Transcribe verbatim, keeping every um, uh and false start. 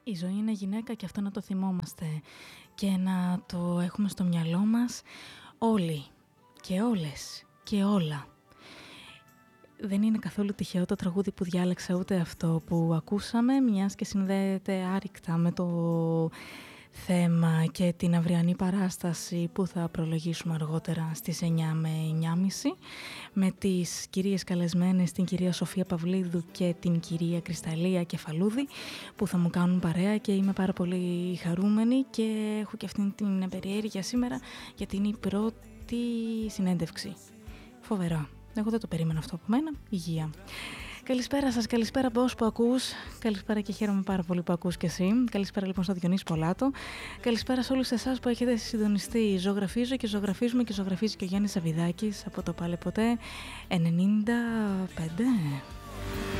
Η ζωή είναι γυναίκα και αυτό να το θυμόμαστε και να το έχουμε στο μυαλό μας όλοι και όλες και όλα. Δεν είναι καθόλου τυχαίο το τραγούδι που διάλεξα, ούτε αυτό που ακούσαμε, μιας και συνδέεται άρρηκτα με το θέμα και την αυριανή παράσταση που θα προλογίσουμε αργότερα στις εννιά με εννιά και μισή με τις κυρίες καλεσμένες, την κυρία Σοφία Παυλίδου και την κυρία Κρυσταλλία Κεφαλούδη, που θα μου κάνουν παρέα και είμαι πάρα πολύ χαρούμενη και έχω και αυτήν την περιέργεια σήμερα γιατί είναι η πρώτη συνέντευξη. Φοβερά. Εγώ δεν το περίμενα αυτό από μένα. Υγεία. Καλησπέρα σας, καλησπέρα από όσους που ακούς. Καλησπέρα και χαίρομαι πάρα πολύ που ακούς και εσύ. Καλησπέρα λοιπόν στο Διονύση Πολάτο. Καλησπέρα σε όλους εσάς που έχετε συντονιστεί. Ζωγραφίζω και ζωγραφίζουμε και ζωγραφίζει και ο Γιάννης Σαββιδάκης από το Πάλε Ποτέ ενενήντα πέντε.